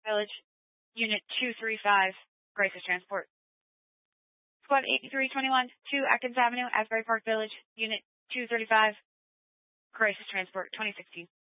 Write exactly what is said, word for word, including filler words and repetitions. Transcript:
Village, Unit two three five, Crisis Transport. Squad eighty-three twenty-one, two Atkins Avenue, Asbury Park Village, Unit two thirty-five, Crisis Transport, twenty sixteen.